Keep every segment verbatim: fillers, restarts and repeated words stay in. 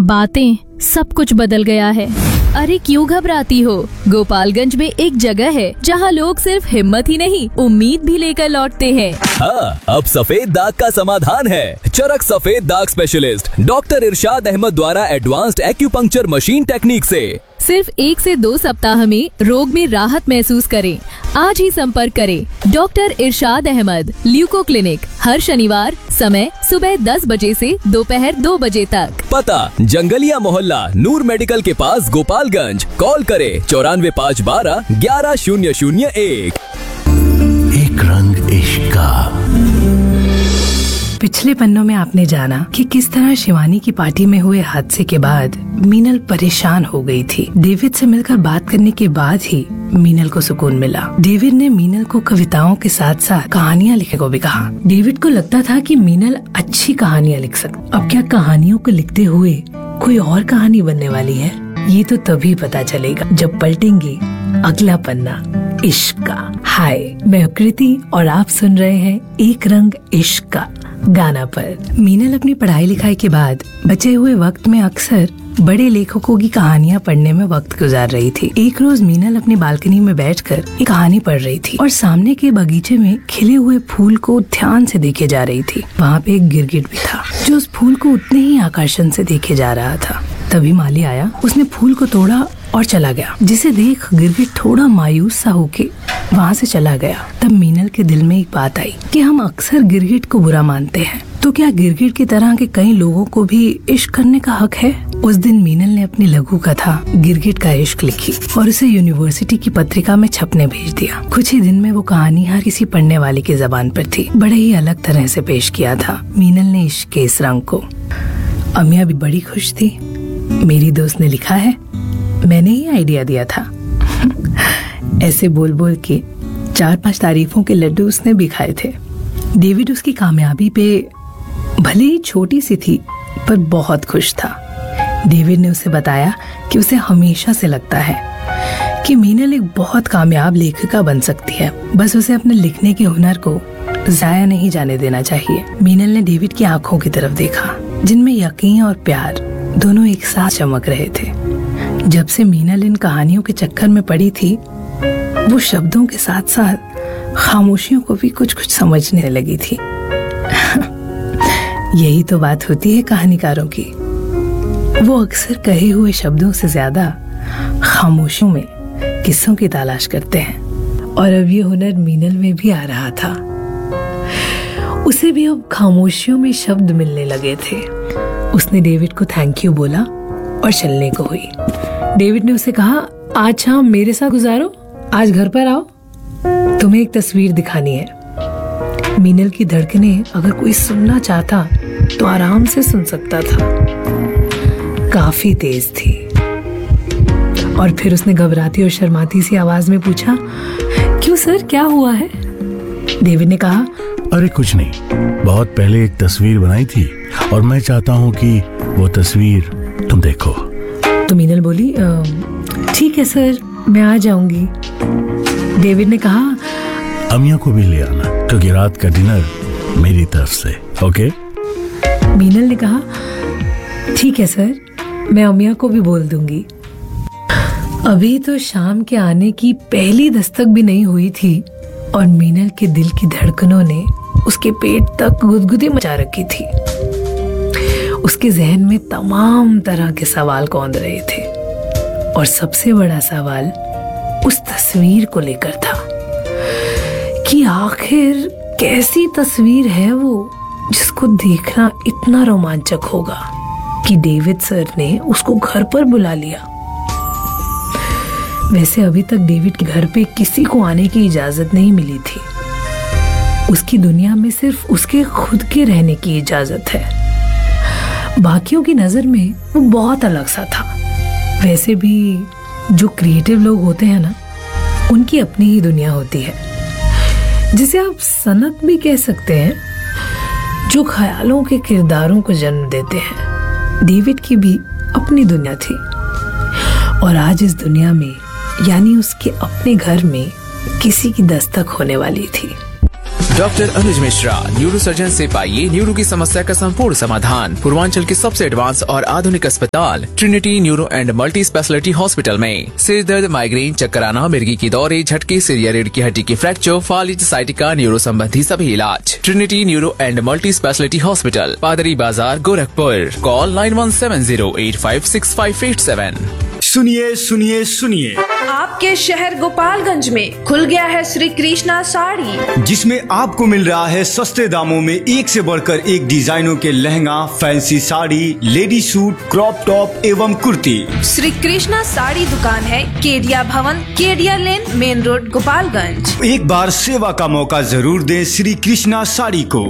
बातें, सब कुछ बदल गया है। अरे क्यों घबराती हो? गोपालगंज में एक जगह है जहां लोग सिर्फ हिम्मत ही नहीं, उम्मीद भी लेकर लौटते हैं। हाँ, अब सफेद दाग का समाधान है। चरक सफेद दाग स्पेशलिस्ट डॉक्टर इरशाद अहमद द्वारा एडवांस्ड एक्यूपंक्चर मशीन टेक्निक से सिर्फ एक से दो सप्ताह में रोग में राहत महसूस करें। आज ही संपर्क करें डॉक्टर इरशाद अहमद, ल्यूको क्लिनिक, हर शनिवार, समय सुबह दस बजे से दोपहर दो बजे तक। पता जंगलिया मोहल्ला, नूर मेडिकल के पास, गोपालगंज। कॉल करें चौरानवे पाँच बारह ग्यारह शून्य शून्य एक। एक रंग इश्क का। पिछले पन्नों में आपने जाना कि किस तरह शिवानी की पार्टी में हुए हादसे के बाद मीनल परेशान हो गई थी। डेविड से मिलकर बात करने के बाद ही मीनल को सुकून मिला। डेविड ने मीनल को कविताओं के साथ साथ कहानियां लिखने को भी कहा। डेविड को लगता था कि मीनल अच्छी कहानियां लिख सकती। अब क्या कहानियों को लिखते हुए कोई और कहानी बनने वाली है? ये तो तभी पता चलेगा जब पलटेंगे अगला पन्ना इश्क का। हाय, मैं कृति और आप सुन रहे हैं एक रंग इश्क का गाना पर। मीनल अपनी पढ़ाई लिखाई के बाद बचे हुए वक्त में अक्सर बड़े लेखकों की कहानियां पढ़ने में वक्त गुजार रही थी। एक रोज मीनल अपनी बालकनी में बैठकर एक कहानी पढ़ रही थी और सामने के बगीचे में खिले हुए फूल को ध्यान से देखे जा रही थी। वहाँ पे एक गिरगिट भी था जो उस फूल को उतने ही आकर्षण से देखे जा रहा था। तभी माली आया, उसने फूल को तोड़ा और चला गया, जिसे देख गिरगिट थोड़ा मायूस सा होके वहाँ से चला गया। तब मीनल के दिल में एक बात आई कि हम अक्सर गिरगिट को बुरा मानते हैं, तो क्या गिरगिट की तरह के कई लोगों को भी इश्क करने का हक है? उस दिन मीनल ने अपनी लघु कथा गिरगिट का इश्क लिखी और उसे यूनिवर्सिटी की पत्रिका में छपने भेज दिया। कुछ ही दिन में वो कहानी हर किसी पढ़ने वाले की जबान पर थी। बड़े ही अलग तरह से पेश किया था मीनल ने इश्क के इस रंग को। अमिया भी बड़ी खुश थी। मेरी दोस्त ने लिखा है, मैंने ही आइडिया दिया था। ऐसे बोल बोल के चार पांच तारीफों के लड्डू उसने भी खाए थे। डेविड उसकी कामयाबी पे भले ही छोटी सी थी पर बहुत खुश था। डेविड ने उसे बताया कि उसे हमेशा से लगता है कि मीनल एक बहुत कामयाब लेखिका बन सकती है, बस उसे अपने लिखने के हुनर को जाया नहीं जाने देना चाहिए। मीनल ने डेविड की आंखों की तरफ देखा जिनमें यकीन और प्यार दोनों एक साथ चमक रहे थे। जब से मीनल इन कहानियों के चक्कर में पड़ी थी, वो शब्दों के साथ साथ खामोशियों को भी कुछ कुछ समझने लगी थी। यही तो बात होती है कहानीकारों की। वो अक्सर कहे हुए शब्दों से ज्यादा खामोशियों में किस्सों की तलाश करते हैं। और अब ये हुनर मीनल में भी आ रहा था। उसे भी अब खामोशियों में शब्द मिलने लगे थे। उसने डेविड को थैंक यू बोला और चलने को हुई। डेविड ने उसे कहा, आज शाम मेरे साथ गुजारो, आज घर पर आओ, तुम्हें एक तस्वीर दिखानी है। मीनल की धड़कनें अगर कोई सुनना चाहता तो आराम से सुन सकता था। काफी तेज थी। और फिर उसने घबराती और शर्माती सी आवाज में पूछा, क्यों सर, क्या हुआ है? डेविड ने कहा, अरे कुछ नहीं, बहुत पहले एक तस्वीर बनाई थी और मैं चाहता हूँ कि वो तस्वीर तुम देखो। तो मीनल बोली, ठीक है सर, मैं आ जाऊंगी। डेविड ने कहा, अमिया को भी ले आना क्योंकि रात का डिनर मेरी तरफ से, ओके? मीनल ने कहा, ठीक है सर, मैं अमिया को भी बोल दूंगी। अभी तो शाम के आने की पहली दस्तक भी नहीं हुई थी और मीनल के दिल की धड़कनों ने उसके पेट तक गुदगुदी मचा रखी थी। उसके जहन में तमाम तरह के सवाल कौंध रहे थे और सबसे बड़ा सवाल उस तस्वीर को लेकर था कि आखिर कैसी तस्वीर है वो जिसको देखना इतना रोमांचक होगा कि डेविड सर ने उसको घर पर बुला लिया। वैसे अभी तक डेविड के घर पे किसी को आने की इजाजत नहीं मिली थी। उसकी दुनिया में सिर्फ उसके खुद के रहने की इजाजत है। बाकियों की नजर में वो बहुत अलग सा था। वैसे भी जो क्रिएटिव लोग होते हैं ना, उनकी अपनी ही दुनिया होती है, जिसे आप सनक भी कह सकते हैं, जो ख्यालों के किरदारों को जन्म देते हैं। डेविड की भी अपनी दुनिया थी और आज इस दुनिया में, यानी उसके अपने घर में, किसी की दस्तक होने वाली थी। डॉक्टर अनुज मिश्रा, न्यूरो सर्जन से पाइए न्यूरो की समस्या का संपूर्ण समाधान। पूर्वांचल के सबसे एडवांस और आधुनिक अस्पताल Trinity neuro and multi speciality hospital में सिर दर्द, माइग्रेन, चक्कर आना, मिर्गी की दौरे, झटके, सिर या रीढ़ की हड्डी की फ्रैक्चर, फालिज, साइटिका, न्यूरो संबंधी सभी इलाज। Trinity neuro and multi speciality hospital, पादरी बाजार, Gorakhpur. Call nine one seven zero eight five six five eight seven. सुनिए सुनिए सुनिए, आपके शहर गोपालगंज में खुल गया है श्री कृष्णा साड़ी, जिसमें आपको मिल रहा है सस्ते दामों में एक से बढ़कर एक डिजाइनों के lehenga, fancy sari, lady suit, crop top एवं कुर्ती। श्री कृष्णा साड़ी दुकान है केडिया भवन, केडिया लेन, मेन रोड, गोपालगंज। एक बार सेवा का मौका जरूर दें श्री कृष्णा साड़ी को।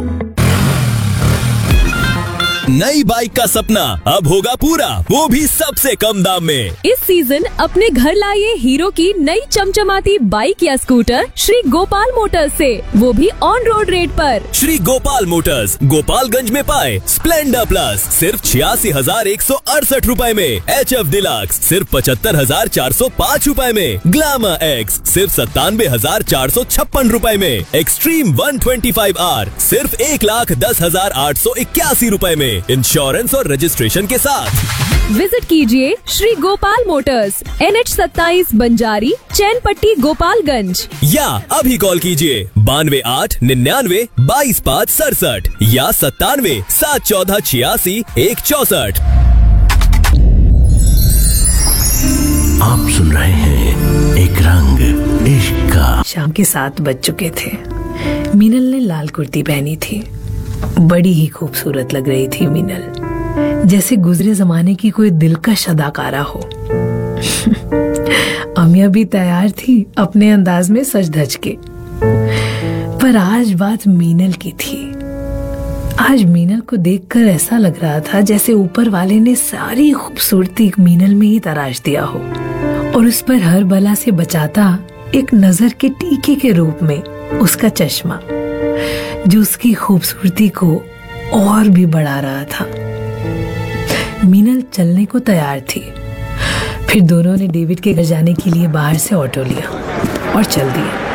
नई बाइक का सपना अब होगा पूरा, वो भी सबसे कम दाम में। इस सीजन अपने घर लाइए हीरो की नई चमचमाती बाइक या स्कूटर श्री गोपाल मोटर्स से, वो भी ऑन रोड रेट पर। श्री गोपाल मोटर्स गोपालगंज में पाए स्प्लेंडर प्लस सिर्फ छियासी हजार एक सौ अड़सठ रूपए में, एच एफ डिलक्स सिर्फ पचहत्तर हजार चार सौ पाँच रूपए में, ग्लैमर एक्स सिर्फ सत्तानवे हजार चार सौ छप्पन रूपए में, extreme one twenty five are सिर्फ एक लाख दस हजार आठ सौ इक्यासी रूपए में, इंश्योरेंस और रजिस्ट्रेशन के साथ। विजिट कीजिए Shri Gopal Motors, N H सत्ताईस बंजारी, चैनपट्टी, गोपालगंज। या अभी कॉल कीजिए बानवे आठ निन्यानवे बाईस पाँच सड़सठ या सत्तानवे सात चौदह छियासी एक चौसठ। आप सुन रहे हैं एक रंग इश्क का। शाम के सात बज चुके थे। मीनल ने लाल कुर्ती पहनी थी। बड़ी ही खूबसूरत लग रही थी मीनल, जैसे गुजरे जमाने की कोई दिलकश अदाकारा हो। अमिया भी तैयार थी अपने अंदाज में सज धज के। पर आज बात मीनल की थी। आज मीनल को देखकर ऐसा लग रहा था जैसे ऊपर वाले ने सारी खूबसूरती मीनल में ही तराश दिया हो और उस पर हर बला से बचाता एक नजर के टीके के रूप में उसका चश्मा, जो उसकी खूबसूरती को और भी बढ़ा रहा था। मीनल चलने को तैयार थी। फिर दोनों ने डेविड के घर जाने के लिए बाहर से ऑटो लिया और चल दिया।